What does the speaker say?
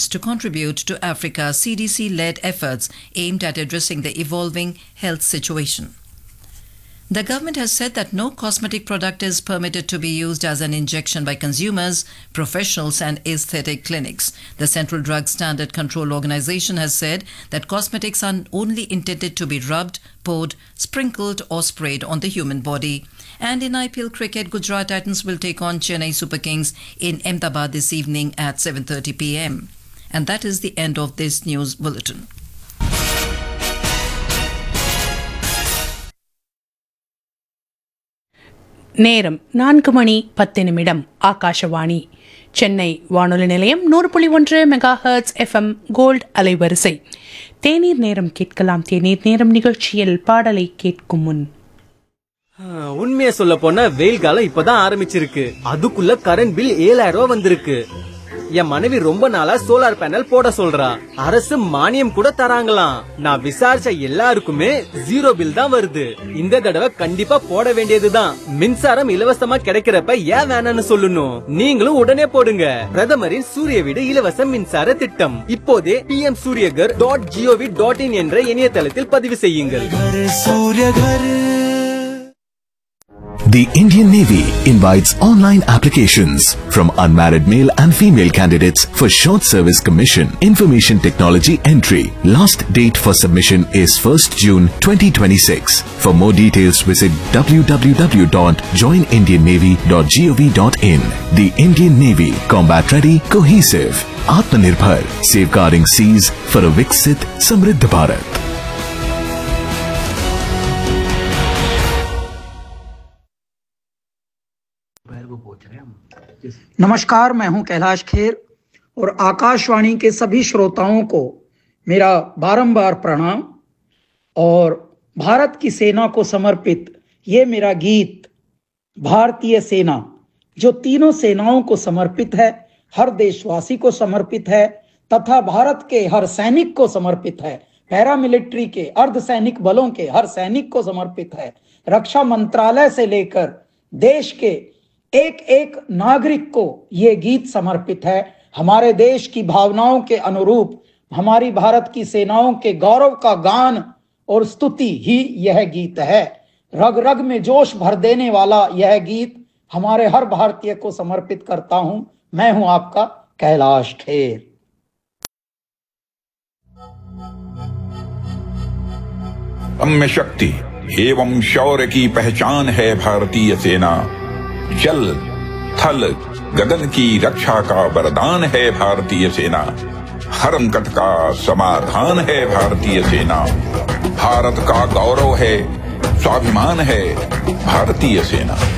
plans to contribute to Africa's CDC-led efforts aimed at addressing the evolving health situation. The government has said that no cosmetic product is permitted to be used as an injection by consumers, professionals and aesthetic clinics. The Central Drug Standard Control Organization has said that cosmetics are only intended to be rubbed, poured, sprinkled or sprayed on the human body. And in IPL cricket, Gujarat Titans will take on Chennai Super Kings in Ahmedabad this evening at 7:30 p.m. And that is the end of this news bulletin. நேரம் 4:10 ஆகாஷவாணி சென்னை வானொலி நிலையம் 100.1 megahertz FM gold அலைவரிசை. தேநீர் நேரம் கேட்கலாம். தேநீர் நேரம் நிகழ்ச்சியில் பாடலை கேட்கும் முன் உண்மையை சொல்ல போனா வெயில் காலம் இப்பதான் ஆரம்பிச்சிருக்கு. அதுக்குள்ள கரண்ட் பில் 7000 ரூபாய் வந்திருக்கு. என் மனைவி ரொம்ப நாளா சோலார் பேனல் போட சொல்றா. அரசு மானியம் கூட தராங்களாம். நான் விசாரிச்ச எல்லாருக்குமே 0 பில் தான் வருது. இந்த தடவை கண்டிப்பா போட வேண்டியதுதான். மின்சாரம் இலவசமா கிடைக்கிறப்ப ஏன் வேணாம்னு சொல்லணும்? நீங்களும் உடனே போடுங்க. பிரதமரின் சூரிய வீடு இலவச மின்சார திட்டம். இப்போதே pmsuryagar.gov.in என்ற இணையதளத்தில் பதிவு செய்யுங்கள். The Indian Navy invites online applications from unmarried male and female candidates for short service commission information technology entry. Last date for submission is 1st June 2026. For more details visit www.joinindiannavy.gov.in. The Indian Navy, combat ready, cohesive, Atmanirbhar, safeguarding seas for a Viksit Samriddh Bharat. नमस्कार, मैं हूं कैलाश खेर और आकाशवाणी के सभी श्रोताओं को मेरा बारंबार प्रणाम। और भारत की सेना को समर्पित ये मेरा गीत भारतीय सेना, जो तीनों सेनाओं को समर्पित है, हर देशवासी को समर्पित है तथा भारत के हर सैनिक को समर्पित है, पैरामिलिट्री के अर्धसैनिक बलों के हर सैनिक को समर्पित है, रक्षा मंत्रालय से लेकर देश के एक एक नागरिक को ये गीत समर्पित है। हमारे देश की भावनाओं के अनुरूप हमारी भारत की सेनाओं के गौरव का गान और स्तुति ही यह गीत है। रग रग में जोश भर देने वाला यह गीत हमारे हर भारतीय को समर्पित करता हूं। मैं हूं आपका कैलाश खेर। अम्य शक्ति एवं शौर्य की पहचान है भारतीय सेना। जल थल गगन की रक्षा का वरदान है भारतीय सेना। हर संकट का समाधान है भारतीय सेना। भारत का गौरव है, स्वाभिमान है भारतीय सेना।